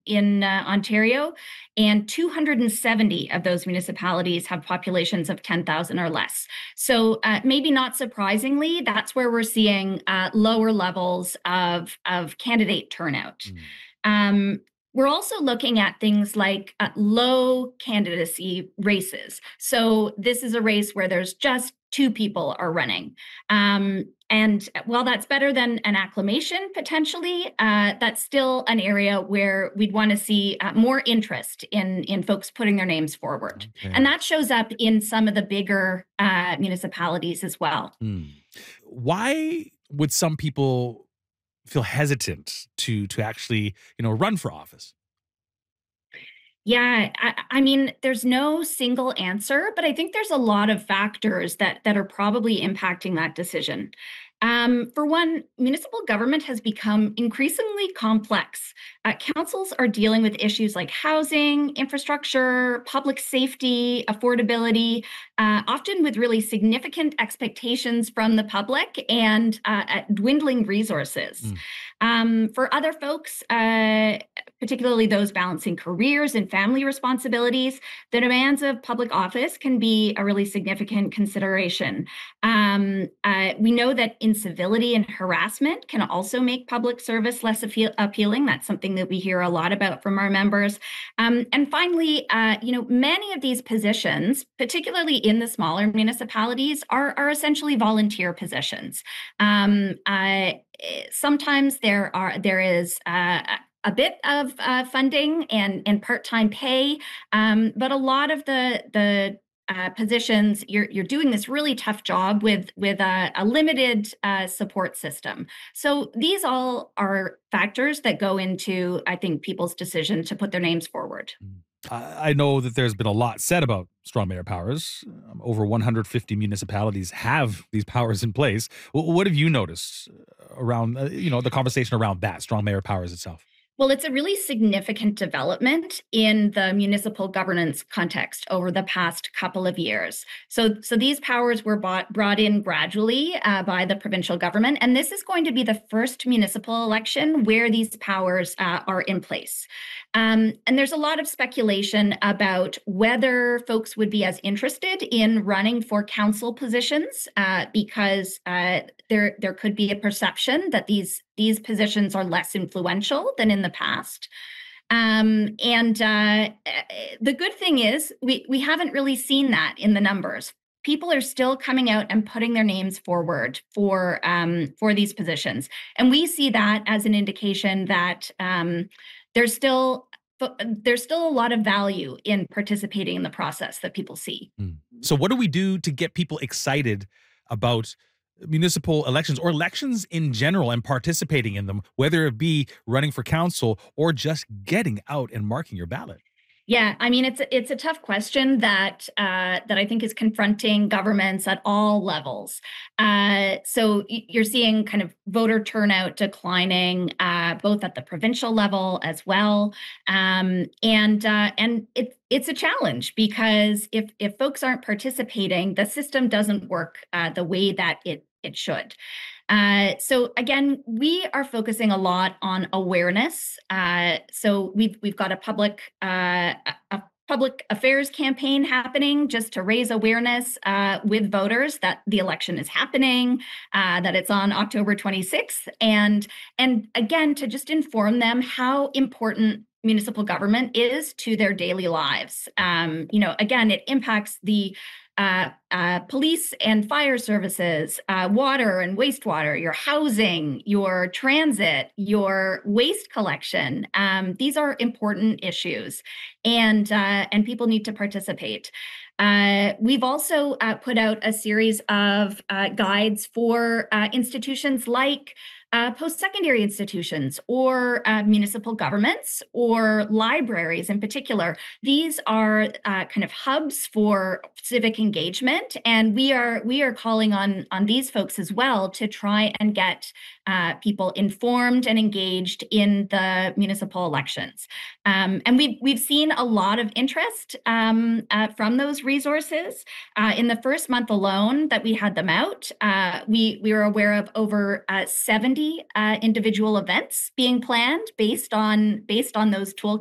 in Ontario, and 270 of those municipalities have populations of 10,000 or less. So maybe not surprisingly, that's where we're seeing lower levels of candidate turnout. Um, we're also looking at things like low candidacy races. So this is a race where there's just two people are running. And while that's better than an acclamation potentially, that's still an area where we'd want to see more interest in folks putting their names forward. Okay. And that shows up in some of the bigger municipalities as well. Why would some people feel hesitant to actually, run for office? Yeah, I mean, there's no single answer, but I think there's a lot of factors that are probably impacting that decision. For one, municipal government has become increasingly complex. Councils are dealing with issues like housing, infrastructure, public safety, affordability, often with really significant expectations from the public and dwindling resources. For other folks, particularly those balancing careers and family responsibilities, the demands of public office can be a really significant consideration. We know that incivility and harassment can also make public service less appealing. That's something that we hear a lot about from our members. And finally, many of these positions, particularly in the smaller municipalities, are essentially volunteer positions. Sometimes there is a bit of funding and part-time pay, but a lot of the positions, you're doing this really tough job with a limited support system. So these all are factors that go into, I think, people's decision to put their names forward. I know that there's been a lot said about strong mayor powers. Over 150 municipalities have these powers in place. What have you noticed around, the conversation around that strong mayor powers itself? Well, it's a really significant development in the municipal governance context over the past couple of years. So these powers were brought in gradually by the provincial government, and this is going to be the first municipal election where these powers are in place. And there's a lot of speculation about whether folks would be as interested in running for council positions because there could be a perception that these positions are less influential than in the past. And the good thing is we haven't really seen that in the numbers. People are still coming out and putting their names forward for these positions, and we see that as an indication that there's still a lot of value in participating in the process that people see. So what do we do to get people excited about municipal elections or elections in general and participating in them, whether it be running for council or just getting out and marking your ballot? Yeah, I mean, it's a tough question that I think is confronting governments at all levels. So you're seeing kind of voter turnout declining, both at the provincial level as well, and it's a challenge because if folks aren't participating, the system doesn't work the way that it should. So again, we are focusing a lot on awareness. So we've got a public affairs campaign happening just to raise awareness with voters that the election is happening, that it's on October 26th, and again to just inform them how important municipal government is to their daily lives. Again, it impacts the police and fire services, water and wastewater, your housing, your transit, your waste collection. These are important issues, and people need to participate. We've also put out a series of guides for institutions like post-secondary institutions or municipal governments or libraries in particular. These are kind of hubs for civic engagement, and we are calling on these folks as well to try and get people informed and engaged in the municipal elections. And we've seen a lot of interest from those resources. In the first month alone that we had them out, we were aware of over 70 individual events being planned based on those toolkits.